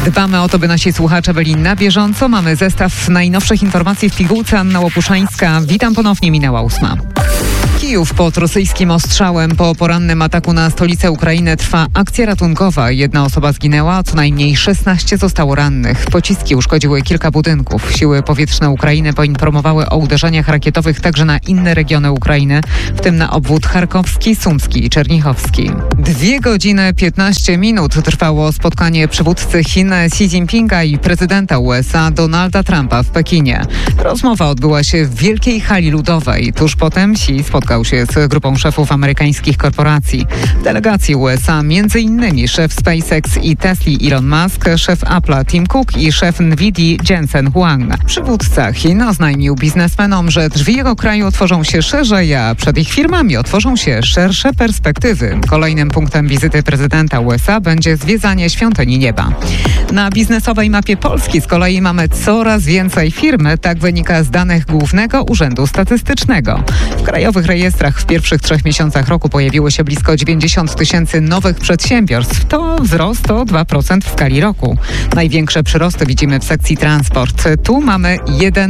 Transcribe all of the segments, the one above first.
Dbamy o to, by nasi słuchacze byli na bieżąco. Mamy zestaw najnowszych informacji w pigułce. Anna Łopuszańska. Witam ponownie, minęła 8. Kijów pod rosyjskim ostrzałem. Po porannym ataku na stolicę Ukrainy trwa akcja ratunkowa. 1 osoba zginęła, co najmniej 16 zostało rannych. Pociski uszkodziły kilka budynków. Siły powietrzne Ukrainy poinformowały o uderzeniach rakietowych także na inne regiony Ukrainy, w tym na obwód charkowski, sumski i czernichowski. 2 godziny 15 minut trwało spotkanie przywódcy Chin Xi Jinpinga i prezydenta USA Donalda Trumpa w Pekinie. Rozmowa odbyła się w Wielkiej Hali Ludowej. Tuż potem Xi spotkał się z grupą szefów amerykańskich korporacji. W delegacji USA m.in. szef SpaceX i Tesli Elon Musk, szef Apple'a Tim Cook i szef Nvidii Jensen Huang. Przywódca Chin oznajmił biznesmenom, że drzwi jego kraju otworzą się szerzej, a przed ich firmami otworzą się szersze perspektywy. Kolejnym punktem wizyty prezydenta USA będzie zwiedzanie Świątyni Nieba. Na biznesowej mapie Polski z kolei mamy coraz więcej firm, tak wynika z danych Głównego Urzędu Statystycznego. W krajowych rejestrach w pierwszych 3 miesiącach roku pojawiło się blisko 90 000 nowych przedsiębiorstw. To wzrost o 2% w skali roku. Największe przyrosty widzimy w sekcji transport. Tu mamy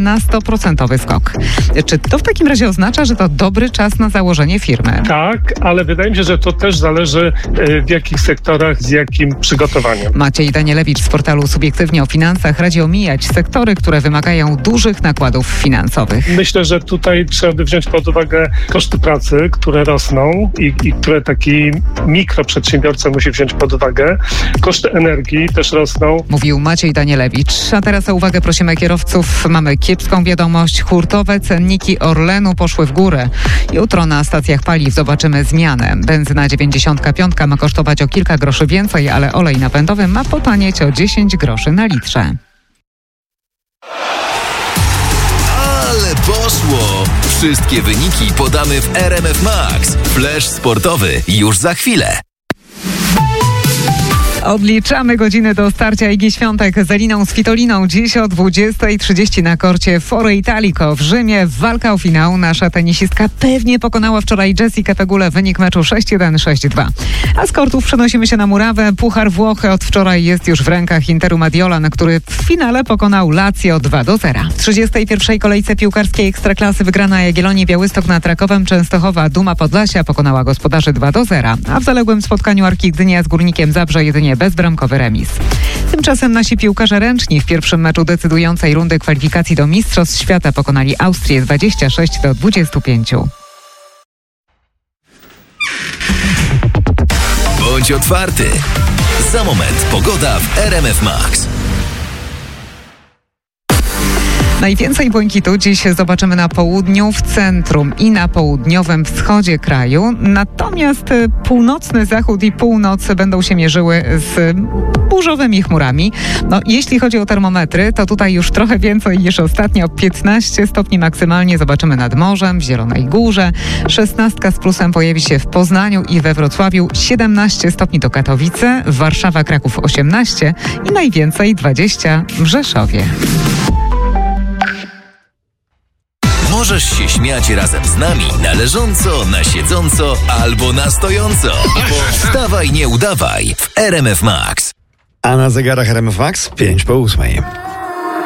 11% skok. Czy to w takim razie oznacza, że to dobry czas na założenie firmy? Tak, ale wydaje mi się, że to też zależy w jakich sektorach, z jakim przygotowaniem. Maciej Danielewicz z portalu Subiektywnie o Finansach radzi omijać sektory, które wymagają dużych nakładów finansowych. Myślę, że tutaj trzeba by wziąć pod uwagę koszty pracy, które rosną i które taki mikroprzedsiębiorca musi wziąć pod uwagę. Koszty energii też rosną. Mówił Maciej Danielewicz. A teraz o uwagę prosimy kierowców. Mamy kiepską wiadomość. Hurtowe cenniki Orlenu poszły w górę. Jutro na stacjach paliw zobaczymy zmianę. Benzyna 95 ma kosztować o kilka groszy więcej, ale olej napędowy ma potanieć o 10 groszy na litrze. Ale poszło! Wszystkie wyniki podamy w RMF Max. Flash sportowy już za chwilę. Odliczamy godziny do starcia Igi Świątek z Eliną Svitoliną. Dziś o 20:30 na korcie Foro Italico w Rzymie. Walka o finał. Nasza tenisistka pewnie pokonała wczoraj Jessica Pegulę. Wynik meczu 6-1, 6-2. A z kortów przenosimy się na murawę. Puchar Włochy od wczoraj jest już w rękach Interu Mediolan, który w finale pokonał Lazio 2-0. W 31. kolejce piłkarskiej Ekstraklasy wygrana Jagiellonii Białystok nad Rakowem Częstochowa. Duma Podlasia pokonała gospodarzy 2-0. A w zaległym spotkaniu Arki Gdynia z Górnikiem Zabrze jedynie bezbramkowy remis. Tymczasem nasi piłkarze ręczni w pierwszym meczu decydującej rundy kwalifikacji do Mistrzostw Świata pokonali Austrię 26-25. Bądź otwarty. Za moment pogoda w RMF Max. Najwięcej błękitu dziś zobaczymy na południu, w centrum i na południowym wschodzie kraju. Natomiast północny zachód i północ będą się mierzyły z burzowymi chmurami. Jeśli chodzi o termometry, to tutaj już trochę więcej niż ostatnio. 15 stopni maksymalnie zobaczymy nad morzem, w Zielonej Górze. 16 z plusem pojawi się w Poznaniu i we Wrocławiu. 17 stopni to Katowice, Warszawa, Kraków 18 i najwięcej 20 w Rzeszowie. Możesz się śmiać razem z nami na leżąco, na siedząco albo na stojąco. Wstawaj, nie udawaj w RMF Max. A na zegarach RMF Max 5:08.